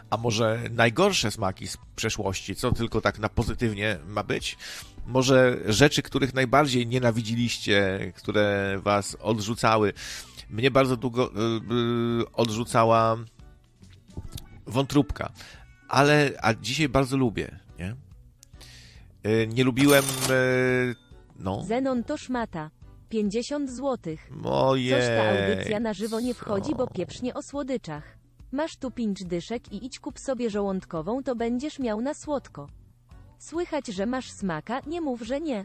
A może najgorsze smaki z przeszłości, co tylko tak na pozytywnie ma być? Może rzeczy, których najbardziej nienawidziliście, które was odrzucały. Mnie bardzo długo odrzucała wątróbka, a dzisiaj bardzo lubię, nie? Nie lubiłem, no... Zenon to szmata. 50 złotych. Ojej. Coś ta audycja na żywo nie wchodzi, bo pieprznie o słodyczach. Masz tu 5 dyszek i idź kup sobie żołądkową, to będziesz miał na słodko. Słychać, że masz smaka, nie mów, że nie.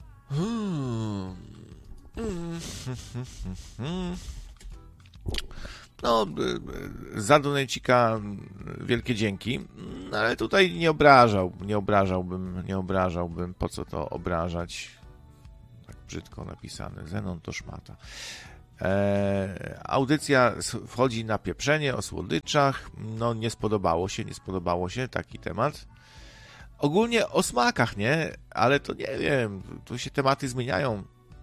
No, za donejcika wielkie dzięki, ale tutaj nie obrażałbym, po co to obrażać? Tak brzydko napisane, Zenon to szmata. Audycja wchodzi na pieprzenie o słodyczach, no nie spodobało się taki temat. Ogólnie o smakach, nie? Ale to nie wiem, tu się tematy zmieniają.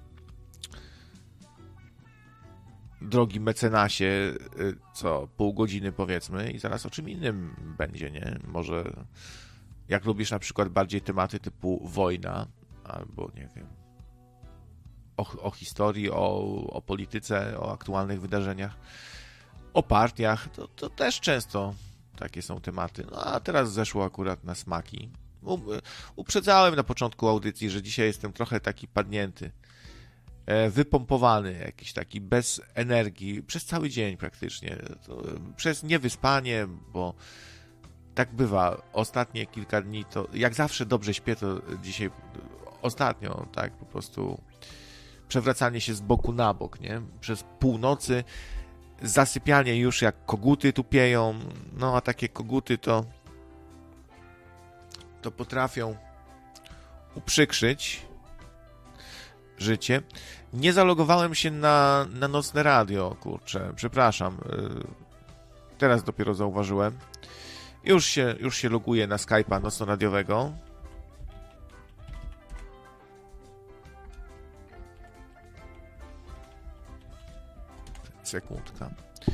Drogi mecenasie, co pół godziny powiedzmy i zaraz o czym innym będzie, nie? Może jak lubisz na przykład bardziej tematy typu wojna, albo nie wiem, o historii, o polityce, o aktualnych wydarzeniach, o partiach, to też często takie są tematy. No a teraz zeszło akurat na smaki. Uprzedzałem na początku audycji, że dzisiaj jestem trochę taki padnięty, wypompowany, jakiś taki bez energii, przez cały dzień praktycznie, przez niewyspanie, bo tak bywa, ostatnie kilka dni to, jak zawsze dobrze śpię, to dzisiaj, ostatnio, tak, po prostu przewracanie się z boku na bok, nie, przez północy, zasypianie już jak koguty tupieją, no a takie koguty to potrafią uprzykrzyć życie. Nie zalogowałem się na nocne radio, kurczę, przepraszam. Teraz dopiero zauważyłem. Już się loguję na Skype'a nocno-radiowego. Sekundka.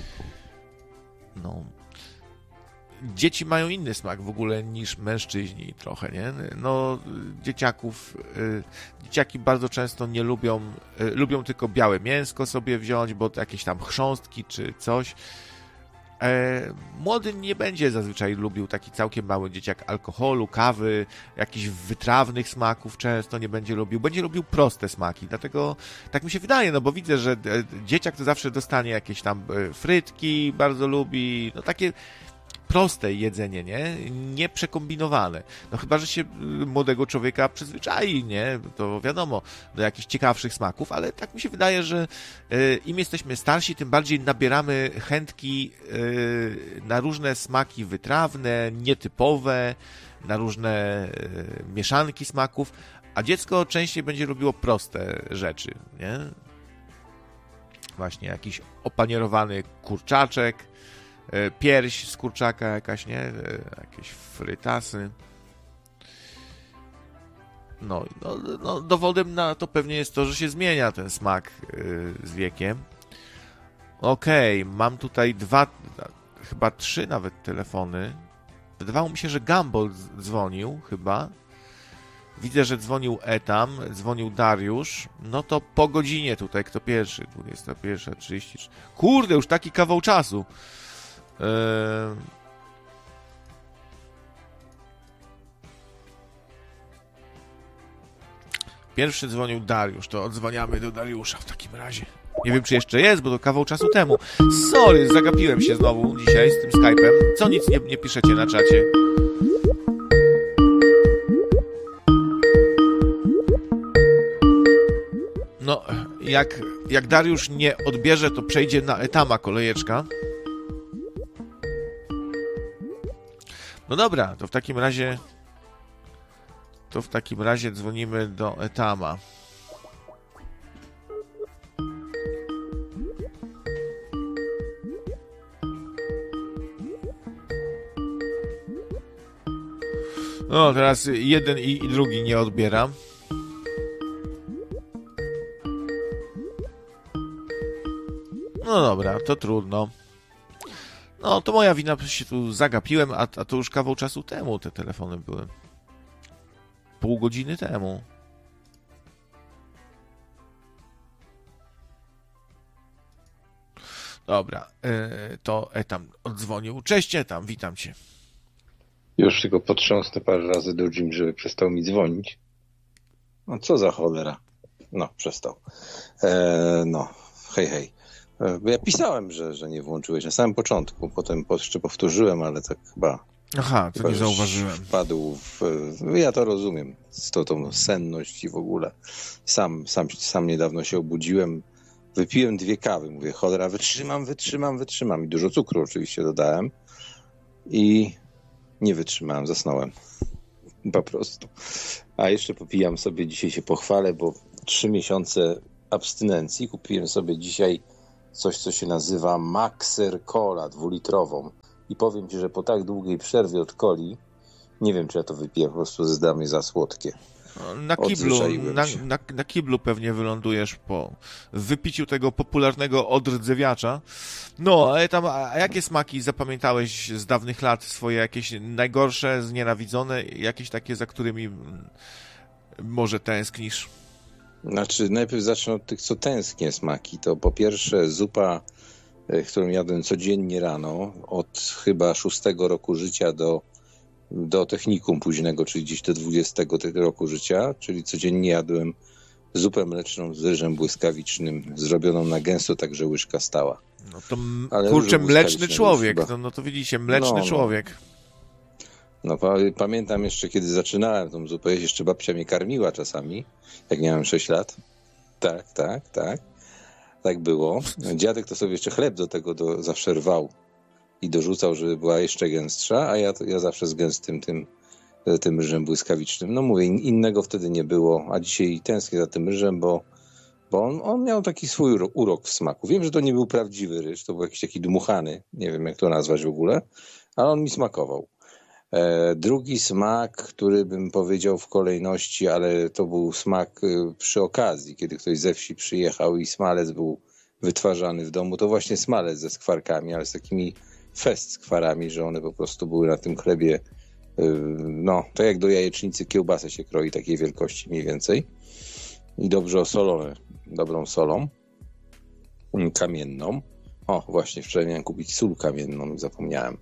No. Dzieci mają inny smak w ogóle niż mężczyźni trochę, nie? No, dzieciaki bardzo często nie lubią tylko białe mięsko sobie wziąć, bo jakieś tam chrząstki czy coś. Młody nie będzie zazwyczaj lubił, taki całkiem mały dzieciak, alkoholu, kawy, jakichś wytrawnych smaków często nie będzie lubił. Będzie lubił proste smaki, dlatego tak mi się wydaje, no bo widzę, że dzieciak to zawsze dostanie jakieś tam frytki, bardzo lubi, no takie proste jedzenie, nie przekombinowane. No chyba, że się młodego człowieka przyzwyczai, nie? To wiadomo, do jakichś ciekawszych smaków, ale tak mi się wydaje, że im jesteśmy starsi, tym bardziej nabieramy chętki na różne smaki wytrawne, nietypowe, na różne mieszanki smaków, a dziecko częściej będzie lubiło proste rzeczy, nie? Właśnie jakiś opanierowany kurczaczek, pierś z kurczaka jakaś, nie? Jakieś frytasy. No, dowodem na to pewnie jest to, że się zmienia ten smak z wiekiem. Okej, mam tutaj chyba 3 nawet telefony. Wydawało mi się, że Gumball dzwonił chyba. Widzę, że dzwonił Etam, dzwonił Dariusz. No to po godzinie tutaj, kto pierwszy? 21:33. Kurde, już taki kawał czasu. Pierwszy dzwonił Dariusz, to odzwaniamy do Dariusza w takim razie. Nie wiem, czy jeszcze jest, bo to kawał czasu temu. Sorry, zagapiłem się znowu dzisiaj z tym Skype'em. Co nic nie piszecie na czacie? No, jak Dariusz nie odbierze, to przejdzie na Etama kolejeczka. No dobra, to w takim razie dzwonimy do Etama. No, teraz jeden i drugi nie odbiera. No dobra, to trudno. No, to moja wina, się tu zagapiłem, a to już kawał czasu temu te telefony były. Pół godziny temu. Dobra, to Etam oddzwonił. Cześć Etam, witam cię. Już tylko potrząsnę parę razy do Jim, żeby przestał mi dzwonić. No co za cholera. No, przestał. No, hej. Ja pisałem, że nie włączyłeś na samym początku, potem jeszcze powtórzyłem, ale tak chyba... Aha, to nie zauważyłem. Wpadł ja to rozumiem, tą senność i w ogóle. Sam niedawno się obudziłem, wypiłem 2 kawy, mówię, cholera, wytrzymam i dużo cukru oczywiście dodałem i nie wytrzymałem, zasnąłem. Po prostu. A jeszcze popijam sobie, dzisiaj się pochwalę, bo 3 miesiące abstynencji, kupiłem sobie dzisiaj coś, co się nazywa Maxer Cola 2-litrową. I powiem ci, że po tak długiej przerwie od coli, nie wiem, czy ja to wypiję, po prostu zda mnie za słodkie. Na kiblu pewnie wylądujesz po wypiciu tego popularnego odrdzewiacza. No, ale tam, a jakie smaki zapamiętałeś z dawnych lat? Swoje jakieś najgorsze, znienawidzone, jakieś takie, za którymi może tęsknisz? Znaczy, najpierw zacznę od tych, co tęsknię smaki. To po pierwsze zupa, którą jadłem codziennie rano, od chyba 6 roku życia do technikum późnego, czyli gdzieś do 20 roku życia, czyli codziennie jadłem zupę mleczną z ryżem błyskawicznym, zrobioną na gęsto, tak że łyżka stała. No to kurczę, mleczny człowiek, no to widzicie, mleczny człowiek. No pamiętam jeszcze, kiedy zaczynałem tą zupę jeść, jeszcze babcia mnie karmiła czasami, jak miałem 6 lat. Tak było. Dziadek to sobie jeszcze chleb do tego zawsze rwał i dorzucał, żeby była jeszcze gęstsza, a ja zawsze z gęstym tym ryżem błyskawicznym. No mówię, innego wtedy nie było, a dzisiaj tęsknię za tym ryżem, bo on miał taki swój urok w smaku. Wiem, że to nie był prawdziwy ryż, to był jakiś taki dmuchany, nie wiem jak to nazwać w ogóle, ale on mi smakował. Drugi smak, który bym powiedział w kolejności, ale to był smak przy okazji, kiedy ktoś ze wsi przyjechał i smalec był wytwarzany w domu, to właśnie smalec ze skwarkami, ale z takimi skwarami, że one po prostu były na tym chlebie, no, to jak do jajecznicy kiełbasę się kroi, takiej wielkości mniej więcej i dobrze osolone, dobrą solą kamienną. O, właśnie wczoraj miałem kupić sól kamienną i zapomniałem.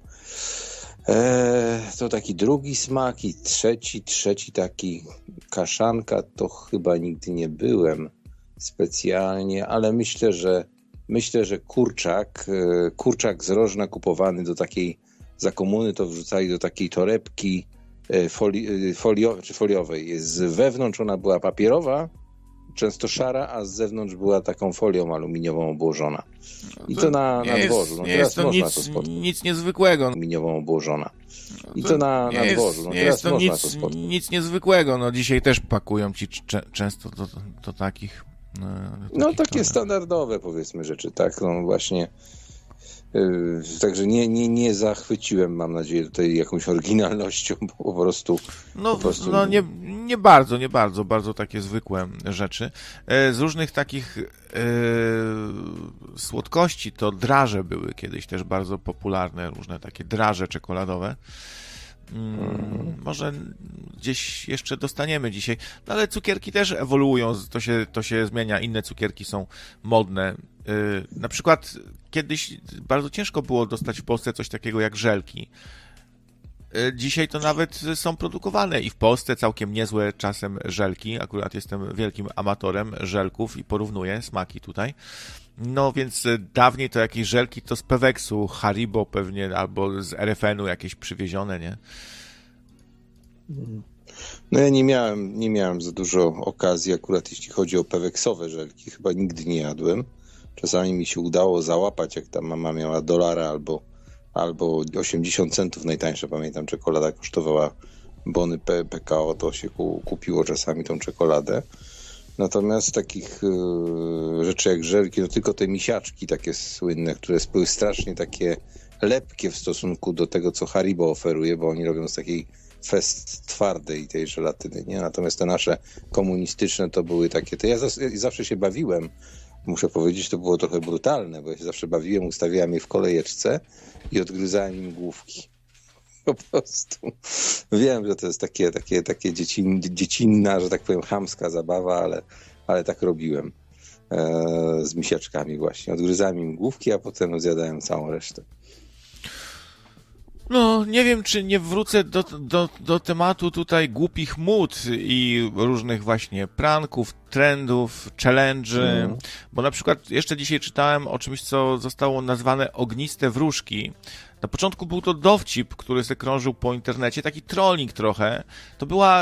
To taki drugi smak i trzeci taki kaszanka, to chyba nigdy nie byłem specjalnie, ale myślę, że kurczak z Rożna kupowany do takiej, za komuny to wrzucali do takiej torebki foliowej. Z wewnątrz ona była papierowa, często szara, a z zewnątrz była taką folią aluminiową obłożona. I to na dworzu. No teraz można to spotkać. Nic niezwykłego. Aluminiową obłożona. I to na dworzu. No teraz można to spotkać. Nic niezwykłego. No dzisiaj też pakują ci często do takich. No takie standardowe, powiedzmy, rzeczy, tak? No właśnie. Także nie zachwyciłem, mam nadzieję, tutaj jakąś oryginalnością, bo po prostu... Nie bardzo takie zwykłe rzeczy. Z różnych takich słodkości to draże były kiedyś też bardzo popularne, różne takie draże czekoladowe. Może gdzieś jeszcze dostaniemy dzisiaj, no ale cukierki też ewoluują, to się zmienia, inne cukierki są modne. Na przykład kiedyś bardzo ciężko było dostać w Polsce coś takiego jak żelki. Dzisiaj to nawet są produkowane i w Polsce całkiem niezłe czasem żelki. Akurat jestem wielkim amatorem żelków i porównuję smaki tutaj. No więc dawniej to jakieś żelki to z Peweksu, Haribo pewnie, albo z RFN-u jakieś przywiezione, nie? No ja nie miałem za dużo okazji akurat jeśli chodzi o peweksowe żelki. Chyba nigdy nie jadłem. Czasami mi się udało załapać, jak ta mama miała $1 albo 80 centów najtańsza, pamiętam, czekolada kosztowała bony PKO, to się kupiło czasami tą czekoladę. Natomiast takich rzeczy jak żelki, no tylko te misiaczki takie słynne, które były strasznie takie lepkie w stosunku do tego, co Haribo oferuje, bo oni robią z takiej twardej tej żelatyny, nie? Natomiast te nasze komunistyczne to były takie, to ja zawsze się bawiłem, muszę powiedzieć, to było trochę brutalne, bo ja się zawsze bawiłem, ustawiałem je w kolejeczce i odgryzałem im główki. Po prostu. Wiem, że to jest takie dziecinna, że tak powiem, chamska zabawa, ale tak robiłem z misiaczkami właśnie. Odgryzałem im główki, a potem zjadałem całą resztę. No, nie wiem, czy nie wrócę do tematu tutaj głupich mód i różnych właśnie pranków, trendów, challenge'y, bo na przykład jeszcze dzisiaj czytałem o czymś, co zostało nazwane ogniste wróżki. Na początku był to dowcip, który se krążył po internecie, taki trolling trochę. To była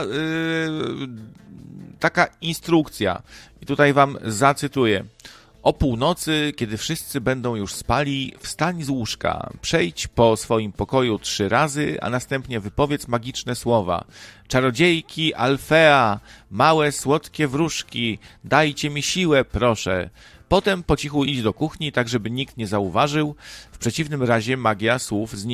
taka instrukcja i tutaj wam zacytuję. O północy, kiedy wszyscy będą już spali, wstań z łóżka, przejdź po swoim pokoju 3 razy, a następnie wypowiedz magiczne słowa. Czarodziejki, Alfea, małe, słodkie wróżki, dajcie mi siłę, proszę. Potem po cichu idź do kuchni, tak żeby nikt nie zauważył. W przeciwnym razie magia słów zniknie.